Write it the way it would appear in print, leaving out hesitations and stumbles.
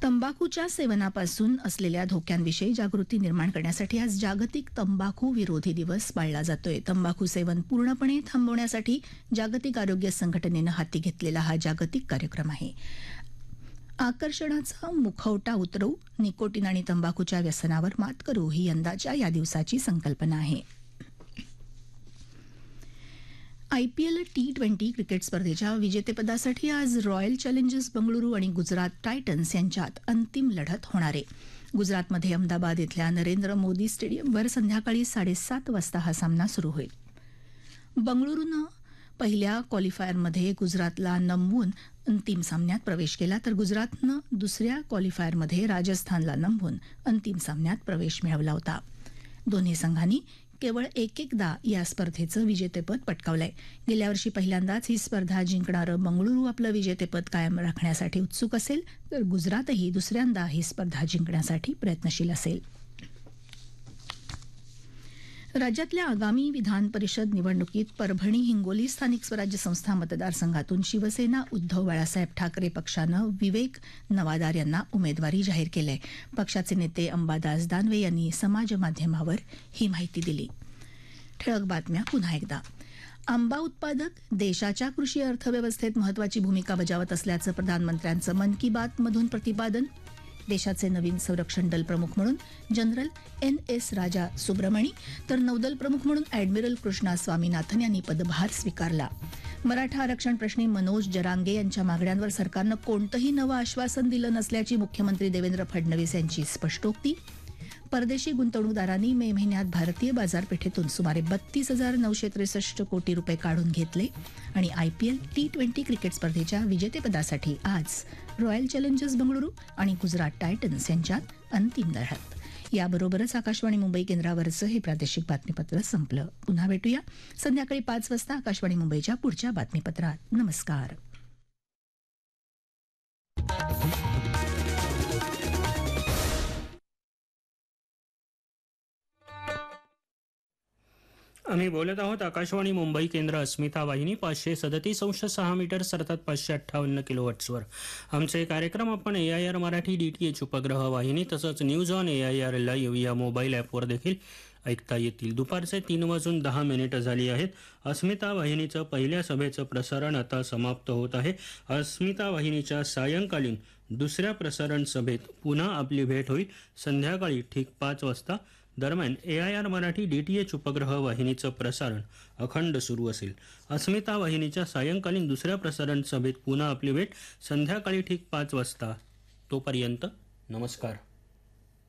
तंबाखूच्या सेवनापासून असलेल्या धोक्यांविषयी जागृती निर्माण करण्यासाठी आज जागतिक तंबाखू विरोधी दिवस पाळला जातोय. तंबाखू सेवन पूर्णपणे थांबवण्यासाठी जागतिक आरोग्य संघटनेनं हाती घेतलेला हा जागतिक कार्यक्रम आहे. आकर्षणाचा मुखवटा उतरवू, निकोटीन आणि तंबाखूच्या व्यसनावर मात करू ही यंदाच्या या दिवसाची संकल्पना आहे. आयपीएल T20 क्रिकेट स्पर्धेच्या विजेतेपदासाठी आज रॉयल चॅलेंजर्स बंगळुरू आणि गुजरात टायटन्स यांच्यात अंतिम लढत होणार आहे. गुजरातमध्ये अहमदाबाद इथल्या नरेंद्र मोदी स्टेडियमवर संध्याकाळी 7:30 वाजता हा सामना सुरू होईल. बंगळुरूनं पहिल्या क्वालिफायरमध्ये गुजरातला नमवून अंतिम सामन्यात प्रवेश केला, तर गुजरातनं दुसऱ्या क्वालिफायरमध्ये राजस्थानला नमवून अंतिम सामन्यात प्रवेश मिळवला होता. दोन्ही संघांनी केवळ एकदा या स्पर्धेचं विजेतेपद पटकावलंय. गेल्या वर्षी पहिल्यांदाच ही स्पर्धा जिंकणारं बंगळुरू आपलं विजेतेपद कायम राखण्यासाठी उत्सुक असेल, तर गुजरातही दुसऱ्यांदा ही स्पर्धा जिंकण्यासाठी प्रयत्नशील असेल. राज्यातल्या आगामी विधान परिषद निवडणुकीत परभणी हिंगोली स्थानिक स्वराज्य संस्था मतदारसंघातून शिवसेना उद्धव बाळासाहेब ठाकरे पक्षानं विवेक नवादार यांना उमेदवारी जाहीर केली आहे. पक्षाचे नेते अंबादास दानवे यांनी समाज माध्यमावर ही माहिती दिली. ठळक बातम्या पुन्हा एकदा. आंबा उत्पादक देशाच्या कृषी अर्थव्यवस्थेत महत्वाची भूमिका बजावत असल्याचं प्रधानमंत्र्यांचं मन की बात मधून प्रतिपादन. देशाचे नवीन संरक्षण दल प्रमुख म्हणून जनरल NS राजा सुब्रमणी, तर नौदल प्रमुख म्हणून ॲडमिरल कृष्णा स्वामीनाथन यांनी पदभार स्वीकारला. मराठा आरक्षण प्रश्नी मनोज जरांगे यांच्या मागण्यांवर सरकारनं कोणतंही नवं आश्वासन दिलं नसल्याची मुख्यमंत्री देवेंद्र फडणवीस यांची स्पष्टोक्ती. परदेशी गुंतवणूकदारांनी मे महिन्यात भारतीय बाजारपेठेतून सुमारे 32,963 कोटी रुपये काढून घेतले. आणि आयपीएल T20 क्रिकेट स्पर्धेच्या विजेतेपदासाठी आज रॉयल चॅलेंजर्स बंगळुरू आणि गुजरात टायटन्स यांच्यात अंतिम लढत. याबरोबरच आकाशवाणी मुंबई केंद्रावरचं हे प्रादेशिक बातमीपत्र संपलं. पुन्हा भेटूया संध्याकाळी 5 वाजता आकाशवाणी मुंबईच्या पुढच्या बातमीपत्रात. नमस्कार. आम्ही बोलत आहोत आकाशवाणी मुंबई केंद्र अस्मिता वाहिनी 537.6 मीटर अर्थात 558 किलोहर्ट्झवर. आमचे कार्यक्रम आपण AIR मराठी DTH उपग्रह वाहिनी तसंच न्यूज ऑन AIR लाईव्ह या मोबाईल ॲपवर देखील ऐकता येतील. दुपारचे 3:10 झाली आहेत. अस्मिता वाहिनीचं पहिल्या सभेचं प्रसारण आता समाप्त होत आहे. अस्मिता वाहिनीच्या सायंकालीन दुसऱ्या प्रसारण सभेत पुन्हा आपली भेट होईल संध्याकाळी ठीक 5 वाजता. दरम्यान AIR मराठी DTH उपग्रह वाहिनीचं प्रसारण अखंड सुरू असेल. अस्मिता वाहिनीच्या सायंकालीन दुसऱ्या प्रसारण सभेत पुन्हा आपली भेट संध्याकाळी ठीक 5 वाजता. तोपर्यंत नमस्कार.